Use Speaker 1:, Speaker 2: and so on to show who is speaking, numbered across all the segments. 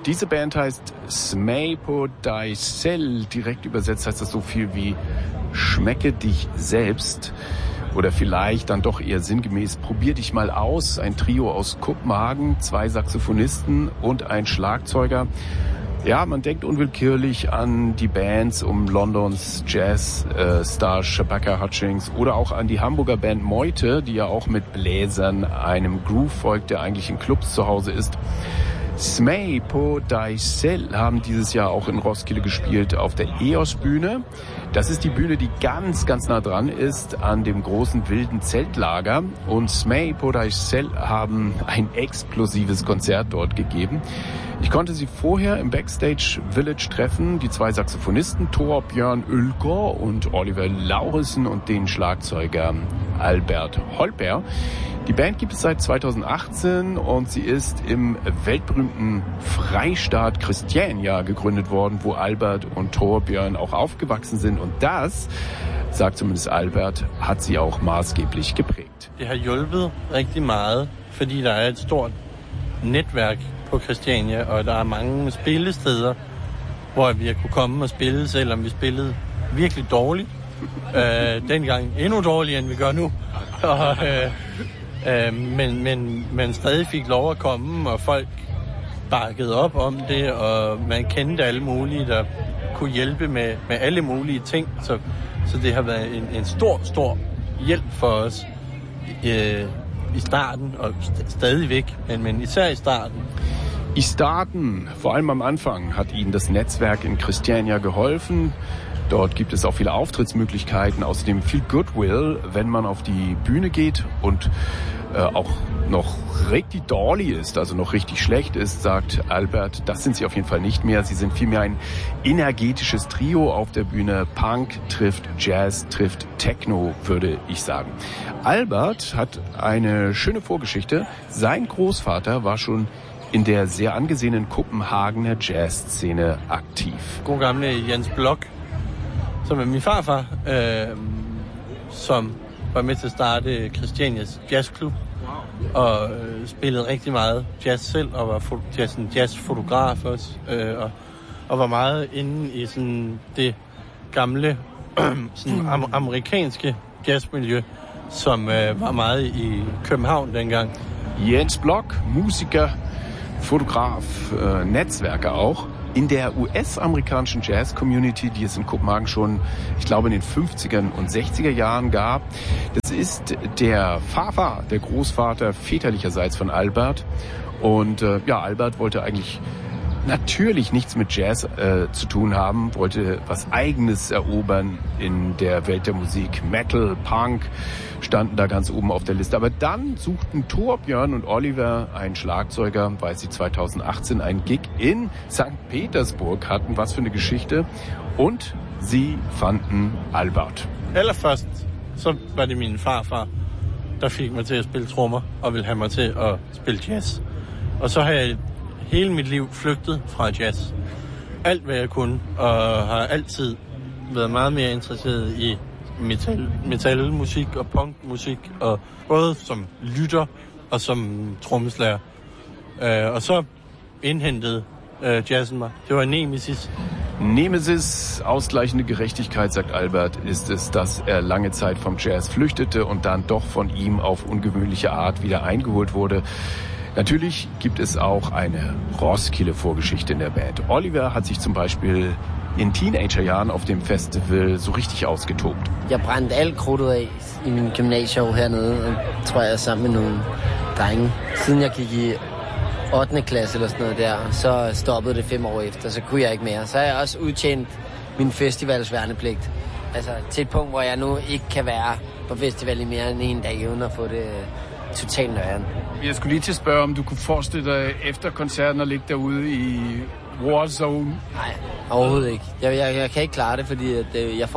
Speaker 1: diese Band heißt Smej på dig selv. Direkt übersetzt heißt das so viel wie Schmecke dich selbst. Oder vielleicht dann doch eher sinngemäß, probier dich mal aus. Ein Trio aus Kopenhagen, 2 Saxophonisten und ein Schlagzeuger. Ja, man denkt unwillkürlich an die Bands um Londons Jazz-Star Shabaka Hutchings oder auch an die Hamburger Band Meute, die ja auch mit Bläsern einem Groove folgt, der eigentlich in Clubs zu Hause ist. Smej på dig selv haben dieses Jahr auch in Roskilde gespielt auf der EOS-Bühne. Das ist die Bühne, die ganz, ganz nah dran ist an dem großen wilden Zeltlager. Und Smej på dig selv haben ein explosives Konzert dort gegeben. Ich konnte sie vorher im Backstage Village treffen, die 2 Saxophonisten Torbjörn Ülker und Oliver Lauritzen und den Schlagzeuger Albert Holper. Die Band gibt es seit 2018 und sie ist im weltberühmten Freistaat Christiania gegründet worden, wo Albert und Torbjörn auch aufgewachsen sind. Und das, sagt zumindest Albert, hat sie auch maßgeblich geprägt.
Speaker 2: Det har hjulpet rigtig meget, fordi der er et stort netværk på Christiania, og der er mange spillesteder, hvor vi har kunne komme og spille, selvom vi spillede virkelig dårligt. Dengang endnu dårligere, end vi gør nu. Men stadig fik lov at komme, og folk bakkede op om det, og man kendte alle mulige, der kunne hjælpe med alle mulige ting. Så det har været en stor hjælp for os i starten, og stadigvæk, men især i starten.
Speaker 1: I starten, vor allem am Anfang, hat ihnen das Netzwerk in Christiania geholfen. Dort gibt es auch viele Auftrittsmöglichkeiten, außerdem viel Goodwill, wenn man auf die Bühne geht und auch noch richtig dolly ist, also noch richtig schlecht ist, sagt Albert. Das sind sie auf jeden Fall nicht mehr. Sie sind vielmehr ein energetisches Trio auf der Bühne. Punk trifft Jazz, trifft Techno, würde ich sagen. Albert hat eine schöne Vorgeschichte. Sein Großvater war schon in der sehr angesehenen Kopenhagener Jazzszene aktiv.
Speaker 2: God gamle Jens Block, som er min farfar, som var med til at starte Christianias jazzklub, og spillede rigtig meget jazz selv, og var jazzfotograf også, og var meget inde i sådan det gamle sådan amerikanske jazzmiljø, som var meget i København dengang.
Speaker 1: Jens Block, Musiker, Fotograf, Netzwerker auch. In der US-amerikanischen Jazz-Community, die es in Kopenhagen schon, ich glaube, in den 50er und 60er Jahren gab. Das ist der Vater, der Großvater väterlicherseits von Albert. Und Albert wollte eigentlich natürlich nichts mit Jazz zu tun haben, wollte was Eigenes erobern in der Welt der Musik. Metal, Punk standen da ganz oben auf der Liste. Aber dann suchten Torbjörn und Oliver, ein Schlagzeuger, weil sie 2018 einen Gig in St. Petersburg hatten. Was für eine Geschichte. Und sie fanden Albert.
Speaker 2: Allerførst, så var det min farfar, der fik mig til at spille trommer og ville have mig til at spille jazz. Og så har jeg hele mit liv flygtet fra jazz. Alt hvad jeg kunne, og har altid været meget mere interesseret i metalmusik og punkmusik, og både som lytter og som trommeslager. Og så indhentede jazzen mig. Det var Nemesis.
Speaker 1: Nemesis, ausgleichende Gerechtigkeit, sagt Albert, ist es, dass er lange Zeit vom Jazz flüchtete und dann doch von ihm auf ungewöhnliche Art wieder eingeholt wurde. Natürlich gibt es auch eine Roskilde-Vorgeschichte in der Band. Oliver hat sich zum Beispiel in Teenagerjahren auf dem Festival so richtig ausgetobt.
Speaker 3: Jeg brændte alt krudtet af i min gymnasieår hernede, tror jeg, sammen med nogle drenge. Siden jeg gik i 8. klasse eller sådan noget der, så stoppede det 5 år efter, så kunne jeg ikke mere. Så har jeg også udtjent min festivalsværnepligt. Altså til et punkt, hvor jeg nu ikke kan være på festival i mere end en dag, uden at få det totalt nøjeren.
Speaker 4: Jeg skulle lige til at spørge, om du kunne forestille dig efter koncerten at ligge derude i Warzone?
Speaker 3: Nej, overhovedet ikke. Jeg kan ikke klare det, fordi at, jeg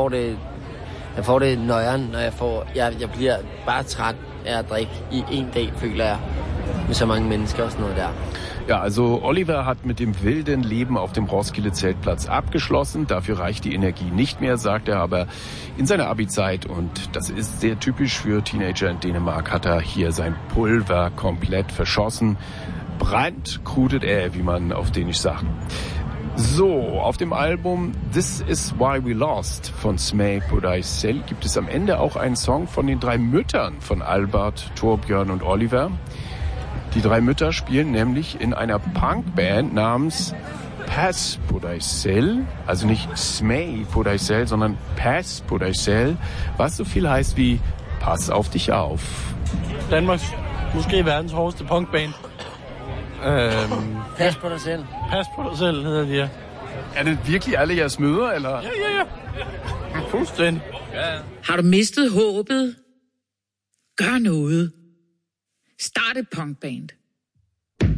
Speaker 3: får det nøjeren, når jeg bliver bare træt af at drikke i en dag, føler jeg, med så mange mennesker og sådan noget der.
Speaker 1: Ja, also Oliver hat mit dem wilden Leben auf dem Roskilde-Zeltplatz abgeschlossen. Dafür reicht die Energie nicht mehr, sagt er, aber in seiner Abi-Zeit, und das ist sehr typisch für Teenager in Dänemark, hat er hier sein Pulver komplett verschossen. brandkrudet wie man auf Dänisch sagt. So, auf dem Album This Is Why We Lost von Smee på dig selv gibt es am Ende auch einen Song von den 3 Müttern von Albert, Torbjörn und Oliver. Die 3 Mütter spielen nämlich in einer Punkband namens Pas på dig selv, also nicht Smee på dig selv, sondern Pas på dig selv, was so viel heißt wie Pass auf dich auf.
Speaker 2: Danmarks, måske verdens hårdeste punkband.
Speaker 3: Pas på dig selv.
Speaker 2: Pas på dig selv, hedder de her.
Speaker 1: Er det virkelig alle jeres møder, eller?
Speaker 2: Ja. Fuldstændig. Ja.
Speaker 5: Har du mistet håbet? Gør noget. Start et punkband.